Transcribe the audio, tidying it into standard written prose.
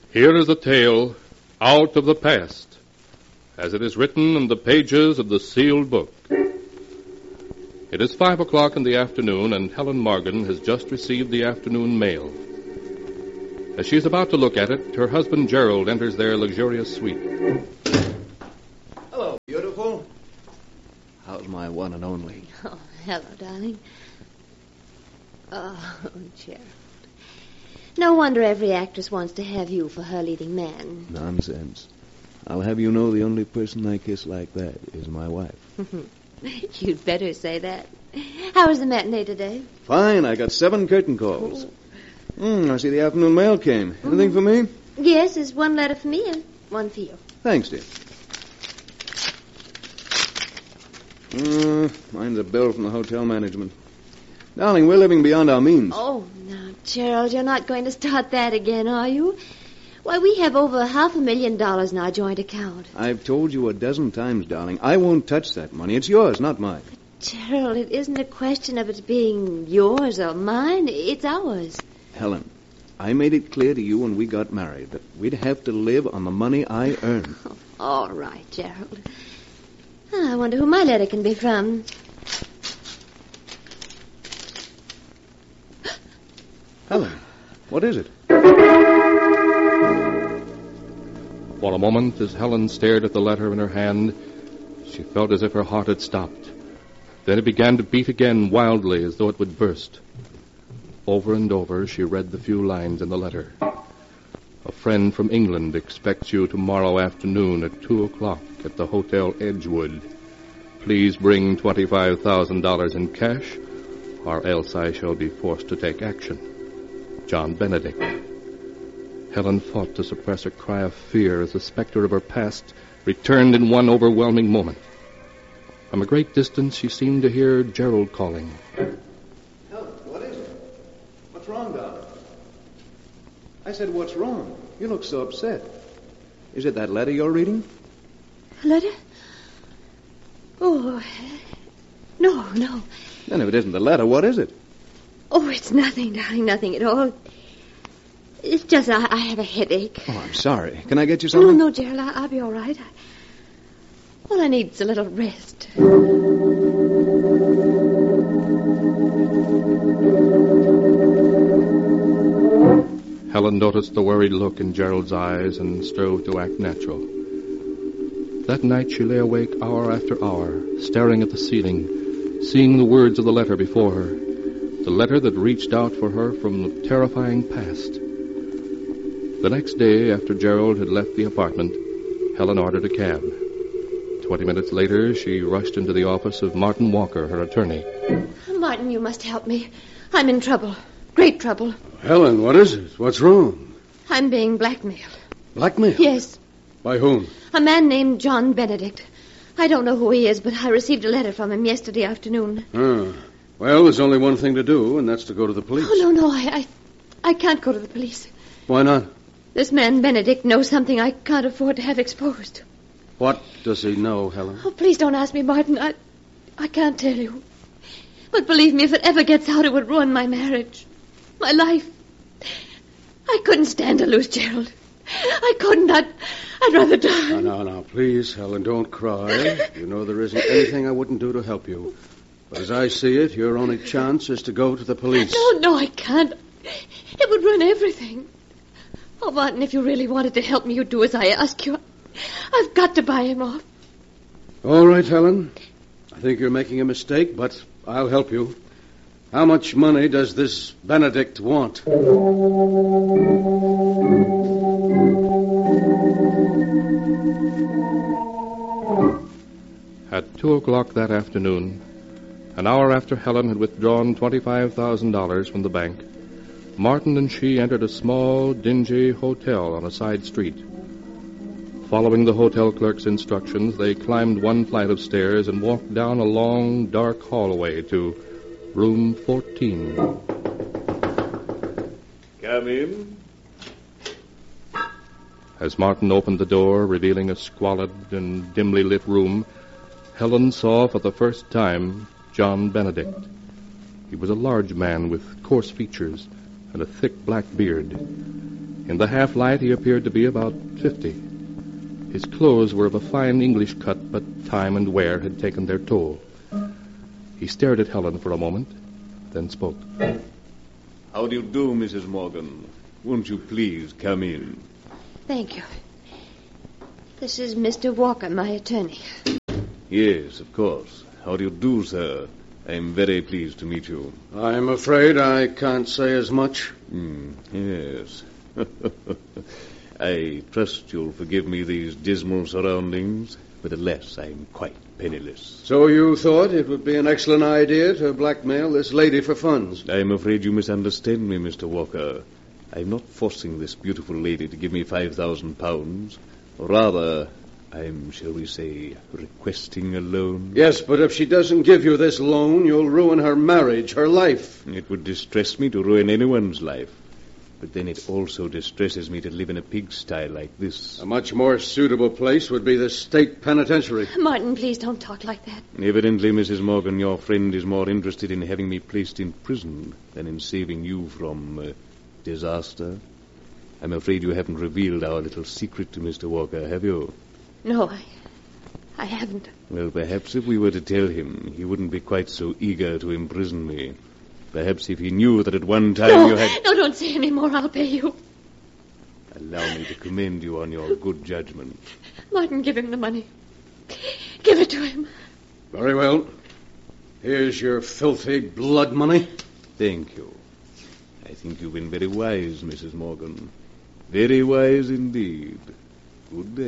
Here is a tale out of the past, as it is written in the pages of the sealed book. It is 5 o'clock in the afternoon, and Helen Morgan has just received the afternoon mail. As she is about to look at it, her husband Gerald enters their luxurious suite. Hello, beautiful. How's my one and only? Oh, hello, darling. Oh, Gerald. No wonder every actress wants to have you for her leading man. Nonsense. I'll have you know the only person I kiss like that is my wife. You'd better say that. How was the matinee today? Fine. I got 7 curtain calls. I see the afternoon mail came. Anything for me? Yes, there's one letter for me and one for you. Thanks, dear. Mine's a bill from the hotel management. Darling, we're living beyond our means. Oh, now, Gerald, you're not going to start that again, are you? Why, we have over $500,000 in our joint account. I've told you a dozen times, darling, I won't touch that money. It's yours, not mine. Gerald, it isn't a question of it being yours or mine. It's ours. Helen, I made it clear to you when we got married that we'd have to live on the money I earn. All right, Gerald. I wonder who my letter can be from. Helen, what is it? For a moment, as Helen stared at the letter in her hand, she felt as if her heart had stopped. Then it began to beat again wildly, as though it would burst. Over and over, she read the few lines in the letter. A friend from England expects you tomorrow afternoon at 2 o'clock at the Hotel Edgewood. Please bring $25,000 in cash, or else I shall be forced to take action. John Benedict. Helen fought to suppress a cry of fear as the specter of her past returned in one overwhelming moment. From a great distance, she seemed to hear Gerald calling. Helen, what is it? What's wrong, darling? I said, what's wrong? You look so upset. Is it that letter you're reading? A letter? Oh, no. Then if it isn't the letter, what is it? Oh, it's nothing, darling, nothing at all. It's just I have a headache. Oh, I'm sorry. Can I get you something? No, Gerald, I'll be all right. All I need is a little rest. Helen noticed the worried look in Gerald's eyes and strove to act natural. That night she lay awake hour after hour, staring at the ceiling, seeing the words of the letter before her, the letter that reached out for her from the terrifying past. The next day, after Gerald had left the apartment, Helen ordered a cab. 20 minutes later, she rushed into the office of Martin Walker, her attorney. Martin, you must help me. I'm in trouble. Great trouble. Helen, what is it? What's wrong? I'm being blackmailed. Blackmail? Yes. By whom? A man named John Benedict. I don't know who he is, but I received a letter from him yesterday afternoon. Well, there's only one thing to do, and that's to go to the police. Oh, no, I can't go to the police. Why not? This man Benedict knows something I can't afford to have exposed. What does he know, Helen? Oh, please don't ask me, Martin. I can't tell you. But believe me, if it ever gets out, it would ruin my marriage. My life. I couldn't stand to lose Gerald. I couldn't. I'd rather die. No, please, Helen, don't cry. You know there isn't anything I wouldn't do to help you. But as I see it, your only chance is to go to the police. No, I can't. It would ruin everything. Oh, Martin, if you really wanted to help me, you'd do as I ask you. I've got to buy him off. All right, Helen. I think you're making a mistake, but I'll help you. How much money does this Benedict want? At 2 o'clock that afternoon, an hour after Helen had withdrawn $25,000 from the bank, Martin and she entered a small, dingy hotel on a side street. Following the hotel clerk's instructions, they climbed one flight of stairs and walked down a long, dark hallway to room 14. Come in. As Martin opened the door, revealing a squalid and dimly lit room, Helen saw for the first time John Benedict. He was a large man with coarse features and a thick black beard. In the half-light, he appeared to be about 50. His clothes were of a fine English cut, but time and wear had taken their toll. He stared at Helen for a moment, then spoke. How do you do, Mrs. Morgan? Won't you please come in? Thank you. This is Mr. Walker, my attorney. Yes, of course. How do you do, sir? I'm very pleased to meet you. I'm afraid I can't say as much. Yes. I trust you'll forgive me these dismal surroundings, but alas, I'm quite penniless. So you thought it would be an excellent idea to blackmail this lady for funds? I'm afraid you misunderstand me, Mr. Walker. I'm not forcing this beautiful lady to give me £5,000. Rather, I'm, shall we say, requesting a loan. Yes, but if she doesn't give you this loan, you'll ruin her marriage, her life. It would distress me to ruin anyone's life. But then it also distresses me to live in a pigsty like this. A much more suitable place would be the state penitentiary. Martin, please don't talk like that. Evidently, Mrs. Morgan, your friend is more interested in having me placed in prison than in saving you from disaster. I'm afraid you haven't revealed our little secret to Mr. Walker, have you? No, I haven't. Well, perhaps if we were to tell him, he wouldn't be quite so eager to imprison me. Perhaps if he knew that at one time you had... No, don't say any more. I'll pay you. Allow me to commend you on your good judgment. Martin, give him the money. Give it to him. Very well. Here's your filthy blood money. Thank you. I think you've been very wise, Mrs. Morgan. Very wise indeed. Good day.